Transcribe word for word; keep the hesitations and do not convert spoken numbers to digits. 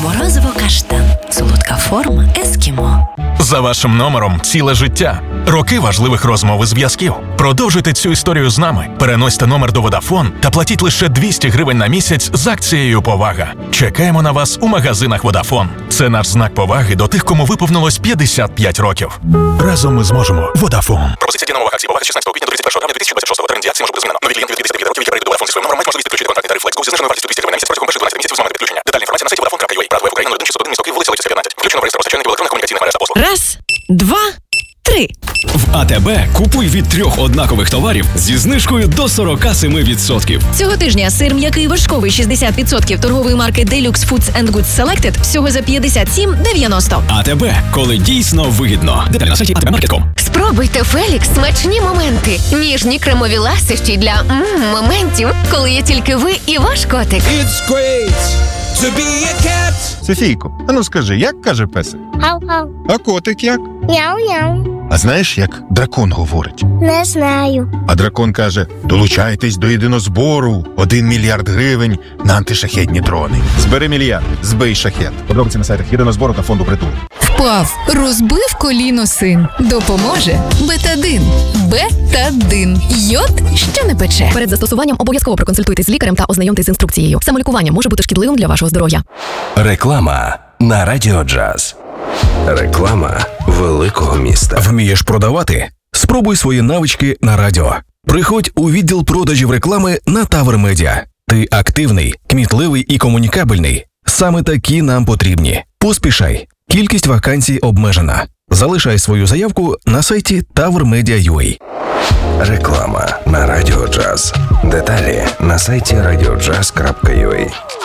Морозиво каштан. Солодка форма ескімо. За вашим номером ціле життя. Роки важливих розмов і зв'язків. Продовжуйте цю історію з нами. Переносьте номер до Vodafone та платіть лише двісті гривень на місяць з акцією «Повага». Чекаємо на вас у магазинах Vodafone. Це наш знак поваги до тих, кому виповнилось п'ятдесят п'ять років. Разом ми зможемо. Vodafone. Пропозиція дія нових акцій «Повага» з шістнадцятого квітня до тридцять першого травня дві тисячі двадцять шостого. Термін дії акції може бути змінено. Нові клієнти від п'ятдесят п'яти років, які перейдуть до Vodafone зі своїм номером, мають можливість підключити контрактний тариф Flex Go зі зниженою вартістю двісті гривень на місяць протягом перших дванадцяти місяців з моменту підключення. Детальна інформація на сайті vodafone крапка ю а. Правда, в Україні нуль один шістсот один місто Київ, вулиця Литівська, п'ятнадцять. Включено в реєстр постачальників електронних комунікаційних мереж та послуг. Раз, два, три. В АТБ купуй від трьох однакових товарів зі знижкою до сорок сім відсотків. Цього тижня сир м'який вершковий шістдесят відсотків торгової марки Deluxe Foods and Goods Selected всього за п'ятдесят сім дев'яносто. АТБ, коли дійсно вигідно. Деталі на сайті а те бе маркет крапка ком. Спробуйте Фелікс смачні моменти. Ніжні кремові ласощі для м моментів, коли є тільки ви і ваш котик. It's great to be a cat. Софійко, а ну скажи, як каже песик? Гав-гав. А котик як? Няу-няу. А знаєш, як дракон говорить? Не знаю. А дракон каже: долучайтесь до єдинозбору. Один мільярд гривень на антишахедні дрони. Збери мільярд, збий шахет. Подробиці на сайтах єдинозбору та фонду «Притул». Впав, розбив коліно син. Допоможе Бетадин. Бетадин. Йод, що не пече. Перед застосуванням обов'язково проконсультуйтесь з лікарем та ознайомтесь з інструкцією. Самолікування може бути шкідливим для вашого здоров'я. Реклама на Радіо Джаз. Реклама великого міста. Вмієш продавати? Спробуй свої навички на радіо. Приходь у відділ продажів реклами на Тавр Медіа. Ти активний, кмітливий і комунікабельний. Саме такі нам потрібні. Поспішай. Кількість вакансій обмежена. Залишай свою заявку на сайті тавр медіа крапка ю а. Реклама на Радіо Джаз. Деталі на сайті радіо джаз крапка ю а.